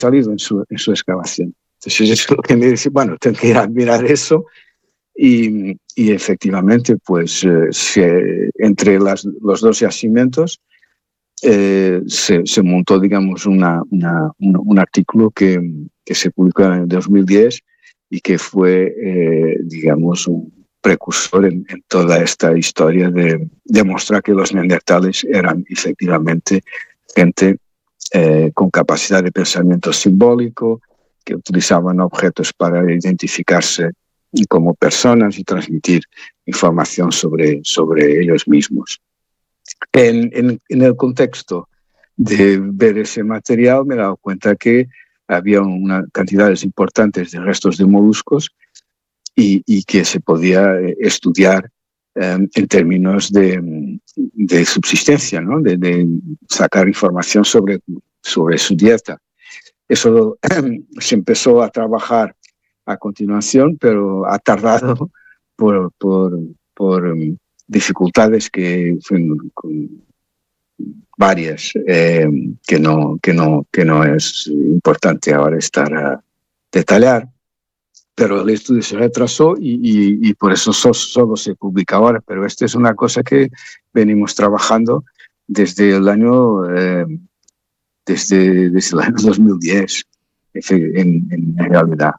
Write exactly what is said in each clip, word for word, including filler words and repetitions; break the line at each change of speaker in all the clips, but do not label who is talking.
salido en su, en su excavación. Entonces eso es lo que me dice, bueno, tengo que ir a mirar eso y, y efectivamente, pues eh, se, entre las, los dos yacimientos eh, se, se montó, digamos, una, una, un, un artículo que, que se publicó en el dos mil diez y que fue, eh, digamos, un precursor en, en toda esta historia de demostrar que los neandertales eran efectivamente gente eh, con capacidad de pensamiento simbólico, que utilizaban objetos para identificarse como personas y transmitir información sobre, sobre ellos mismos. En, en, en el contexto de ver ese material me he dado cuenta que había una cantidades importantes de restos de moluscos y, y que se podía estudiar eh, en términos de, de subsistencia, ¿no? de, de sacar información sobre, sobre su dieta. Eso eh, se empezó a trabajar a continuación, pero ha tardado por, por, por um, dificultades que con varias eh, que no que no que no es importante ahora estar a detallar, pero el estudio se retrasó y, y, y por eso so, solo se publica ahora, pero esta es una cosa que venimos trabajando desde el año eh, desde, desde el año dos mil diez en, en realidad.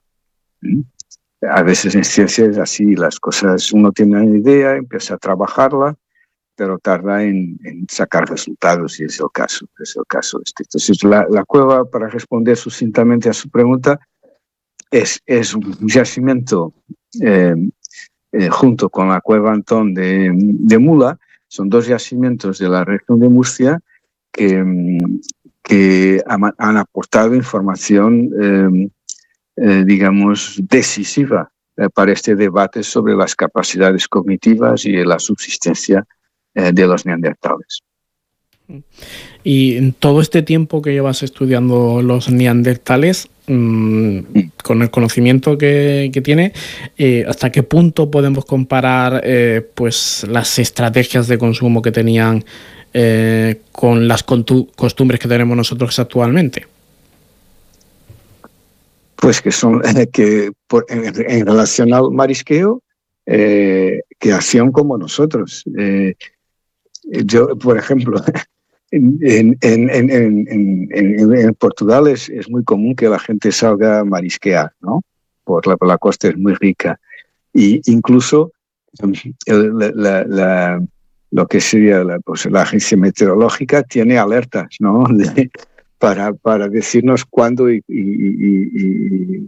A veces en ciencia es así, las cosas, uno tiene una idea, empieza a trabajarla, pero tarda en, en sacar resultados, y es el caso, es el caso este. Entonces, la, la cueva, para responder sucintamente a su pregunta, es, es un yacimiento eh, eh, junto con la cueva Antón de, de Mula, son dos yacimientos de la región de Murcia que, que han, han aportado información eh, Eh, digamos, decisiva eh, para este debate sobre las capacidades cognitivas y la subsistencia eh, de los neandertales.
Y en todo este tiempo que llevas estudiando los neandertales, mmm, con el conocimiento que, que tiene, eh, ¿hasta qué punto podemos comparar eh, pues las estrategias de consumo que tenían eh, con las costumbres que tenemos nosotros actualmente?
Pues que son eh, que por, en, en relación al marisqueo, eh, que hacían como nosotros. Eh, yo, por ejemplo, en, en, en, en, en, en, en Portugal es, es muy común que la gente salga a marisquear, ¿no? Por la, por la costa es muy rica. Y incluso el, la, la, la, lo que sería la, pues, la agencia meteorológica tiene alertas, ¿no? De, Para, para decirnos cuándo y, y, y,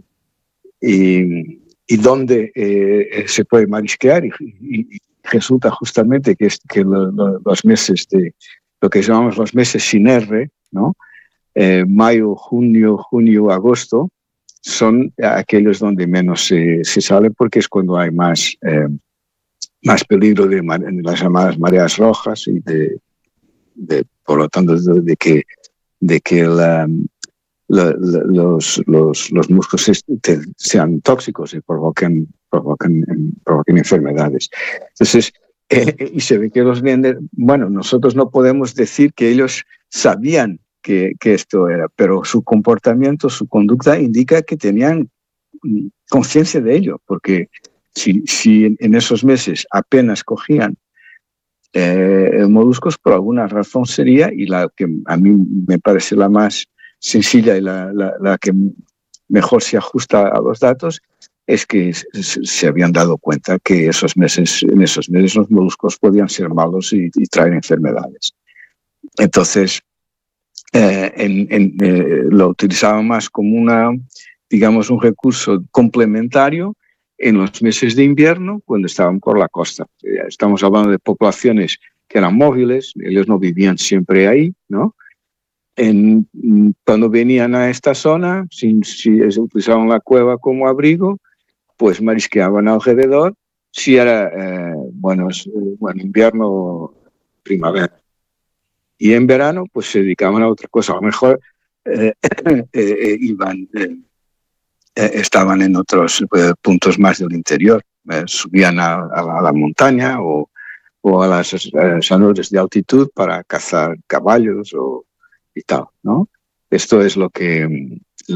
y, y dónde eh, se puede marisquear. Y, y, y resulta justamente que, es, que lo, lo, los meses de lo que llamamos los meses sin R, ¿no? eh, mayo, junio, junio, agosto, son aquellos donde menos se, se sale, porque es cuando hay más, eh, más peligro de, de las llamadas mareas rojas y de, de por lo tanto de, de que de que la, la, la, los, los, los musgos sean tóxicos y provoquen, provoquen, provoquen enfermedades. Entonces, eh, y se ve que los neandertales, bueno, nosotros no podemos decir que ellos sabían que, que esto era, pero su comportamiento, su conducta indica que tenían conciencia de ello, porque si, si en, en esos meses apenas cogían Eh, moluscos, por alguna razón sería, y la que a mí me parece la más sencilla y la, la, la que mejor se ajusta a los datos, es que se, se habían dado cuenta que esos meses, en esos meses los moluscos podían ser malos y, y traer enfermedades. Entonces, eh, en, en, eh, lo utilizaban más como una, digamos, un recurso complementario en los meses de invierno, cuando estaban por la costa. Estamos hablando de poblaciones que eran móviles, ellos no vivían siempre ahí, ¿no? En, cuando venían a esta zona, si, si utilizaban la cueva como abrigo, pues marisqueaban alrededor, si era, eh, bueno, bueno, invierno, primavera. Y en verano, pues se dedicaban a otra cosa. A lo mejor eh, eh, eh, iban... Eh, Eh, estaban en otros eh, puntos más del interior, eh, subían a, a, a la montaña o, o a las eh, llanuras de altitud para cazar caballos o, y tal, ¿no? Esto es lo que,